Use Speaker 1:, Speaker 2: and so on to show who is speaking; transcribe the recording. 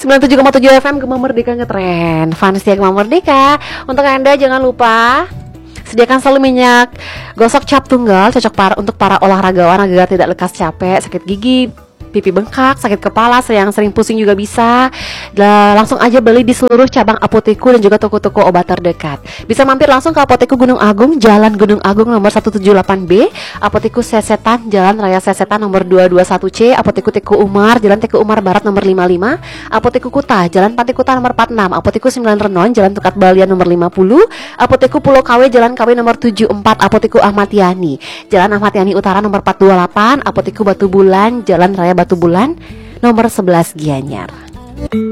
Speaker 1: 97,7 FM Gema Merdeka ngetren. Fans setia Gema Merdeka. Untuk Anda jangan lupa sediakan selalu minyak gosok cap tunggal, cocok untuk para olahragawan agar tidak lekas capek, sakit gigi, pipi bengkak, sakit kepala, yang sering pusing juga bisa. Langsung aja beli di seluruh cabang apoteku dan juga toko-toko obat terdekat. Bisa mampir langsung ke Apoteku Gunung Agung, Jalan Gunung Agung nomor 178B, Apoteku Sesetan, Jalan Raya Sesetan nomor 221C, Apoteku Teku Umar, Jalan Teku Umar Barat nomor 55, Apoteku Kuta, Jalan Pati Kuta nomor 46, Apoteku 9 Renon, Jalan Tukat Balian nomor 50, Apoteku Pulau KW, Jalan KW nomor 74, Apoteku Ahmad Yani, Jalan Ahmad Yani Utara nomor 428, Apoteku Batu Bulan, Jalan Raya Batu Bulan nomor 11 Gianyar.